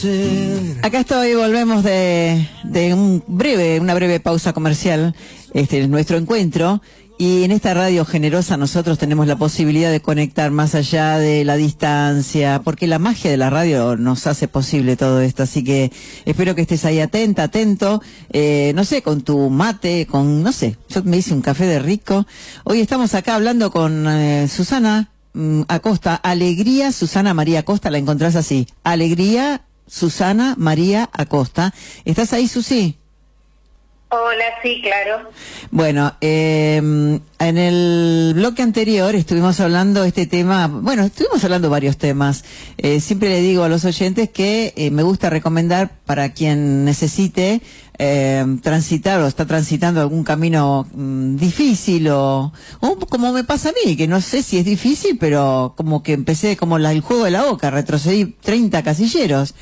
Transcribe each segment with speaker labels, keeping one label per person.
Speaker 1: Acá estoy, volvemos de una breve pausa comercial, nuestro encuentro, y en esta radio generosa nosotros tenemos la posibilidad de conectar más allá de la distancia, porque la magia de la radio nos hace posible todo esto, así que espero que estés ahí atento, no sé, con tu mate, no sé, yo me hice un café de rico. Hoy estamos acá hablando con Susana Acosta, Alegría Susana María Acosta, la encontrás así, Alegría Susana María Acosta. ¿Estás ahí, Susi?
Speaker 2: Hola, sí, claro.
Speaker 1: Bueno, en el bloque anterior estuvimos hablando estuvimos hablando varios temas. Siempre le digo a los oyentes que me gusta recomendar para quien necesite transitar o está transitando algún camino difícil o como me pasa a mí, que no sé si es difícil, pero como que empecé como el juego de la oca, retrocedí 30 casilleros.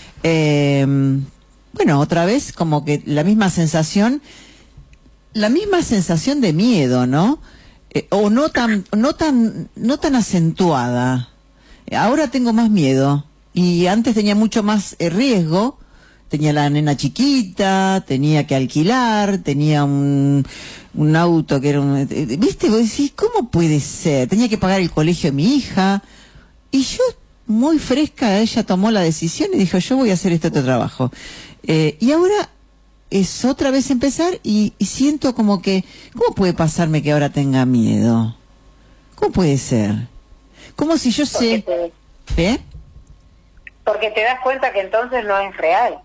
Speaker 1: Bueno, otra vez como que la misma sensación de miedo, ¿no? O no tan acentuada. Ahora tengo más miedo y antes tenía mucho más riesgo. Tenía la nena chiquita, tenía que alquilar, tenía un auto que era ¿viste? Vos decís, ¿cómo puede ser? Tenía que pagar el colegio de mi hija. Y yo, muy fresca, ella tomó la decisión y dijo, yo voy a hacer este otro trabajo. Y ahora es otra vez empezar y siento como que, ¿cómo puede pasarme que ahora tenga miedo? ¿Cómo puede ser? Como si yo sé...
Speaker 2: Porque te das cuenta que entonces no es real.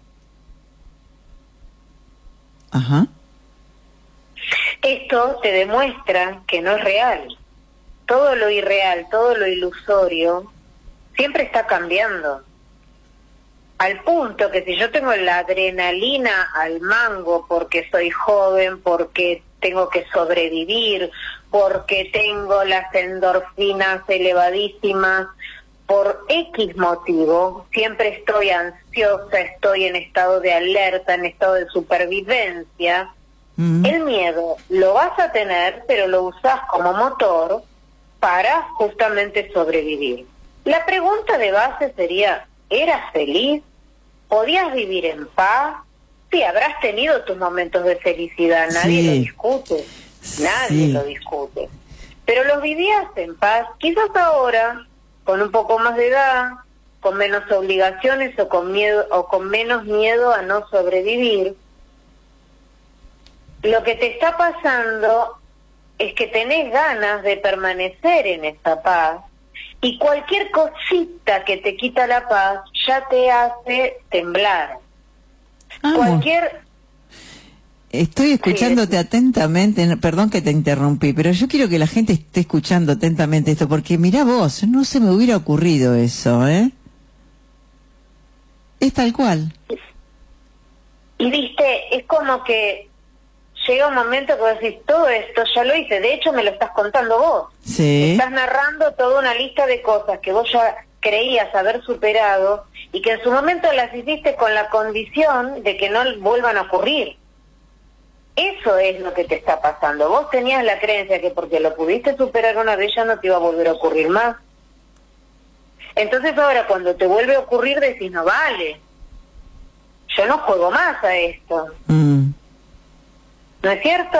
Speaker 1: Ajá.
Speaker 2: Esto te demuestra que no es real. Todo lo irreal, todo lo ilusorio, siempre está cambiando. Al punto que si yo tengo la adrenalina al mango porque soy joven, porque tengo que sobrevivir, porque tengo las endorfinas elevadísimas, por X motivo, siempre estoy ansiosa, estoy en estado de alerta, en estado de supervivencia. El miedo lo vas a tener, pero lo usas como motor para justamente sobrevivir. La pregunta de base sería, ¿eras feliz? ¿Podías vivir en paz? Sí, habrás tenido tus momentos de felicidad, nadie lo discute, nadie lo discute. Pero los vivías en paz, quizás ahora, con un poco más de edad, con menos obligaciones o con miedo o con menos miedo a no sobrevivir. Lo que te está pasando es que tenés ganas de permanecer en esa paz. Y cualquier cosita que te quita la paz ya te hace temblar.
Speaker 1: Estoy escuchándote atentamente, perdón que te interrumpí, pero yo quiero que la gente esté escuchando atentamente esto, porque mirá vos, no se me hubiera ocurrido eso, ¿eh? Es tal cual.
Speaker 2: Y viste, es como que llega un momento que vos decís, todo esto ya lo hice, de hecho me lo estás contando vos.
Speaker 1: Sí.
Speaker 2: Estás narrando toda una lista de cosas que vos ya creías haber superado y que en su momento las hiciste con la condición de que no vuelvan a ocurrir. Eso es lo que te está pasando. Vos tenías la creencia que porque lo pudiste superar una vez ya no te iba a volver a ocurrir más. Entonces ahora cuando te vuelve a ocurrir decís, no vale, yo no juego más a esto. ¿No es cierto?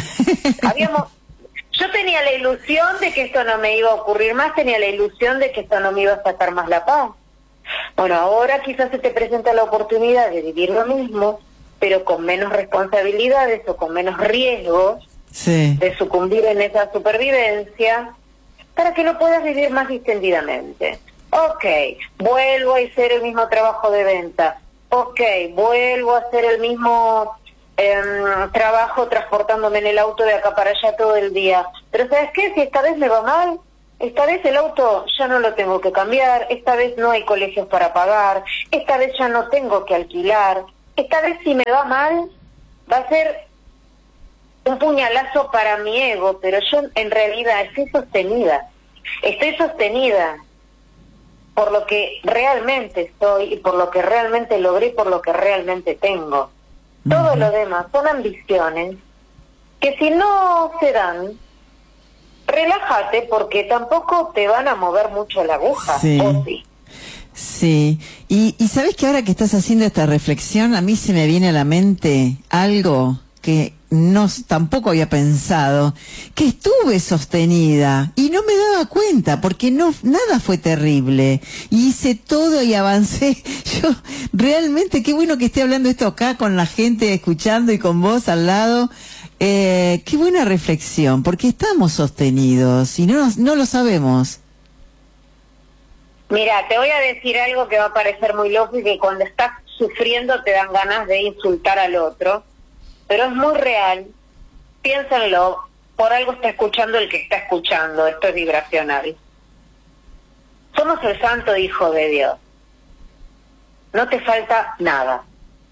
Speaker 2: Yo tenía la ilusión de que esto no me iba a ocurrir más, tenía la ilusión de que esto no me iba a sacar más la paz. Bueno, ahora quizás se te presenta la oportunidad de vivir lo mismo, pero con menos responsabilidades o con menos riesgos de sucumbir en esa supervivencia, para que lo puedas vivir más distendidamente. Ok, vuelvo a hacer el mismo trabajo de venta. Ok, vuelvo a hacer el mismo trabajo transportándome en el auto de acá para allá todo el día. Pero ¿sabes qué? Si esta vez me va mal, esta vez el auto ya no lo tengo que cambiar, esta vez no hay colegios para pagar, esta vez ya no tengo que alquilar, esta vez si me va mal va a ser un puñalazo para mi ego, pero yo en realidad estoy sostenida por lo que realmente soy y por lo que realmente logré y por lo que realmente tengo. Todo lo demás son ambiciones que si no se dan, relájate porque tampoco te van a mover mucho la aguja.
Speaker 1: Sí.
Speaker 2: ¿O sí?
Speaker 1: Sí, y sabes que ahora que estás haciendo esta reflexión, a mí se me viene a la mente algo que tampoco había pensado, que estuve sostenida y no me daba cuenta porque nada fue terrible, y hice todo y avancé. Yo realmente, qué bueno que esté hablando esto acá con la gente escuchando y con vos al lado. Qué buena reflexión, porque estamos sostenidos y no lo sabemos.
Speaker 2: Mira, te voy a decir algo que va a parecer muy lógico y que cuando estás sufriendo te dan ganas de insultar al otro, pero es muy real. Piénsenlo, por algo está escuchando el que está escuchando, esto es vibracional. Somos el santo hijo de Dios. No te falta nada.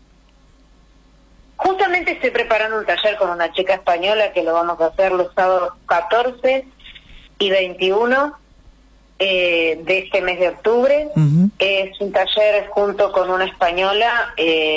Speaker 2: Justamente estoy preparando un taller con una chica española que lo vamos a hacer los sábados 14 y 21 de este mes de octubre. Es un taller junto con una española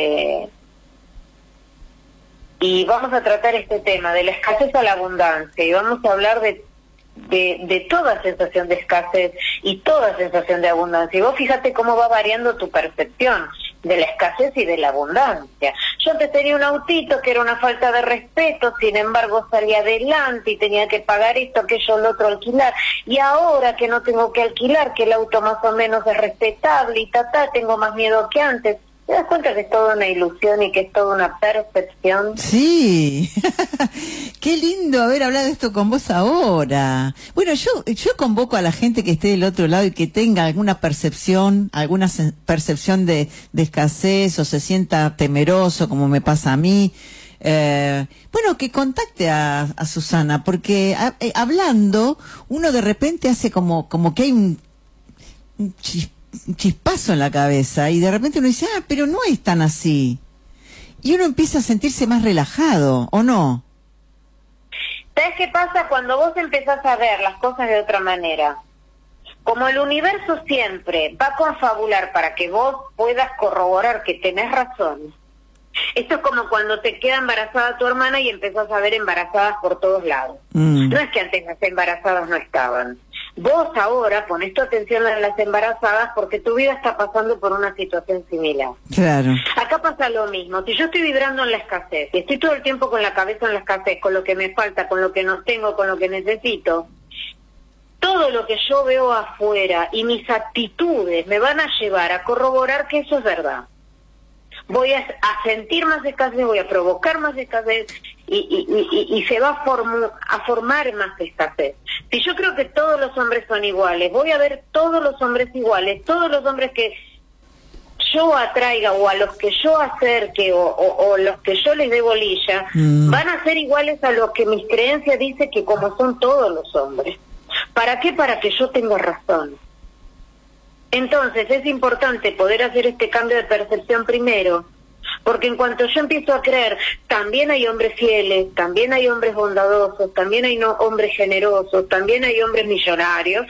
Speaker 2: y vamos a tratar este tema de la escasez a la abundancia, y vamos a hablar de toda sensación de escasez y toda sensación de abundancia. Y vos fíjate cómo va variando tu percepción de la escasez y de la abundancia. Yo antes tenía un autito que era una falta de respeto, sin embargo salía adelante y tenía que pagar esto, aquello, lo otro, alquilar. Y ahora que no tengo que alquilar, que el auto más o menos es respetable y tengo más miedo que antes. ¿Te das cuenta que es toda una ilusión y que es toda una percepción?
Speaker 1: Sí, qué lindo haber hablado de esto con vos ahora. Bueno, yo convoco a la gente que esté del otro lado y que tenga alguna percepción de escasez, o se sienta temeroso como me pasa a mí. Bueno, que contacte a Susana, porque hablando uno de repente hace como que hay un chispazo en la cabeza, y de repente uno dice, pero no es tan así, y uno empieza a sentirse más relajado, ¿o no?
Speaker 2: ¿Sabes qué pasa cuando vos empezás a ver las cosas de otra manera? Como el universo siempre va a confabular para que vos puedas corroborar que tenés razón. Esto es como cuando te queda embarazada tu hermana y empezás a ver embarazadas por todos lados. No es que antes las embarazadas no estaban. Vos ahora pones tu atención en las embarazadas porque tu vida está pasando por una situación similar.
Speaker 1: Claro.
Speaker 2: Acá pasa lo mismo. Si yo estoy vibrando en la escasez y estoy todo el tiempo con la cabeza en la escasez, con lo que me falta, con lo que no tengo, con lo que necesito, todo lo que yo veo afuera y mis actitudes me van a llevar a corroborar que eso es verdad. Voy a sentir más escasez, voy a provocar más escasez y se va a formar más escasez. Si yo creo que todos los hombres son iguales, voy a ver todos los hombres iguales, todos los hombres que yo atraiga o a los que yo acerque o los que yo les dé bolilla, van a ser iguales a lo que mis creencias dicen que como son todos los hombres. ¿Para qué? Para que yo tenga razón. Entonces es importante poder hacer este cambio de percepción primero, porque en cuanto yo empiezo a creer, también hay hombres fieles, también hay hombres bondadosos, también hay hombres generosos, también hay hombres millonarios.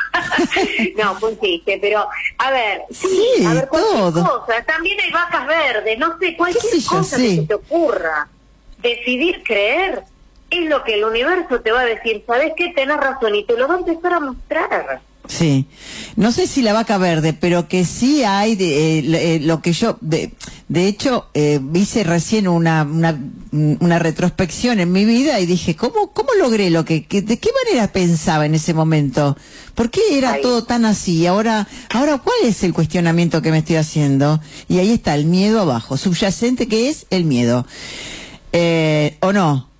Speaker 2: No, pues sí, pero a ver,
Speaker 1: sí,
Speaker 2: a ver, cualquier
Speaker 1: todo.
Speaker 2: cosa, también hay vacas verdes, no sé, cualquier cosa que se te ocurra. Decidir creer es lo que el universo te va a decir, ¿sabes qué? Tenés razón, y te lo va a empezar a mostrar.
Speaker 1: Sí, no sé si la vaca verde, pero que sí hay lo que yo, de hecho, hice recién una retrospección en mi vida y dije, ¿cómo logré de qué manera pensaba en ese momento? ¿Por qué era todo tan así? Ahora, ¿cuál es el cuestionamiento que me estoy haciendo? Y ahí está el miedo abajo, subyacente, que es el miedo. ¿O no?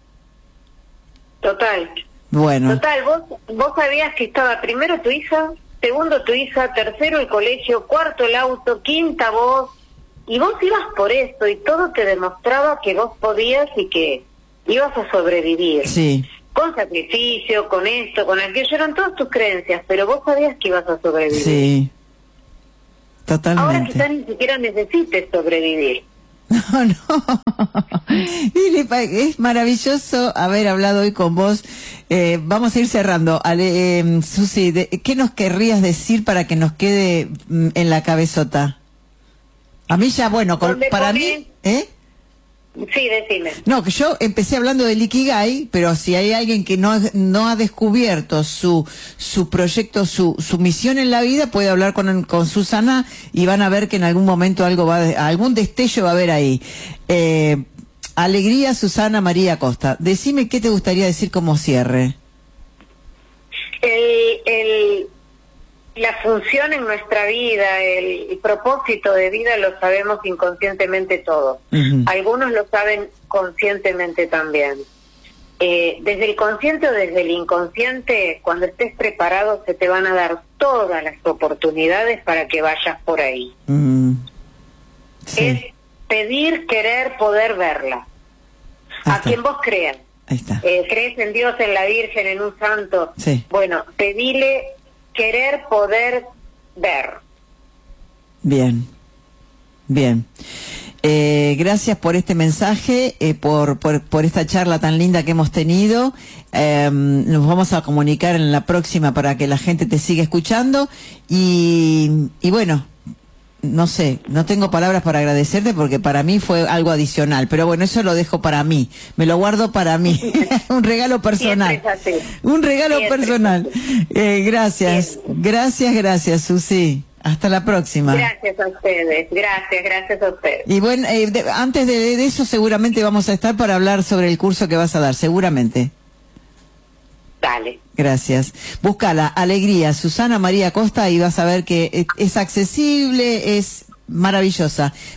Speaker 2: Total.
Speaker 1: Bueno.
Speaker 2: Total, vos sabías que estaba primero tu hija, segundo tu hija, tercero el colegio, cuarto el auto, quinta vos, y vos ibas por esto y todo te demostraba que vos podías y que ibas a sobrevivir.
Speaker 1: Sí.
Speaker 2: Con sacrificio, con esto, con aquello, eran todas tus creencias, pero vos sabías que ibas a sobrevivir.
Speaker 1: Sí. Totalmente.
Speaker 2: Ahora quizás ni siquiera necesites sobrevivir.
Speaker 1: No. Es maravilloso haber hablado hoy con vos. Vamos a ir cerrando. Susi, ¿qué nos querrías decir para que nos quede en la cabezota? A mí ya, bueno, para mí...
Speaker 2: Sí, decime.
Speaker 1: No, que yo empecé hablando del Ikigai, pero si hay alguien que no ha descubierto su proyecto, su misión en la vida, puede hablar con Susana y van a ver que en algún momento algún destello va a haber ahí. Alegría, Susana María Costa. Decime qué te gustaría decir como cierre.
Speaker 2: La función en nuestra vida, el propósito de vida lo sabemos inconscientemente todos. Algunos lo saben conscientemente también. Desde el consciente o desde el inconsciente, cuando estés preparado, se te van a dar todas las oportunidades para que vayas por ahí.
Speaker 1: Sí.
Speaker 2: Es pedir, querer, poder verla. A quien vos creas.
Speaker 1: Ahí está.
Speaker 2: ¿Crees en Dios, en la Virgen, en un santo?
Speaker 1: Sí.
Speaker 2: Bueno, pedile, querer, poder ver.
Speaker 1: Bien, bien. Gracias por este mensaje, por esta charla tan linda que hemos tenido. Nos vamos a comunicar en la próxima para que la gente te siga escuchando. Y bueno, no sé, no tengo palabras para agradecerte porque para mí fue algo adicional, pero bueno, eso lo dejo para mí, me lo guardo para mí. Un regalo personal. Un regalo personal. Gracias, gracias, Susi. Hasta la próxima.
Speaker 2: Gracias a ustedes, gracias a ustedes.
Speaker 1: Y bueno, antes de eso seguramente vamos a estar para hablar sobre el curso que vas a dar, seguramente.
Speaker 2: Dale.
Speaker 1: Gracias. Búscala, Alegría, Susana María Costa, y vas a ver que es accesible, es maravillosa.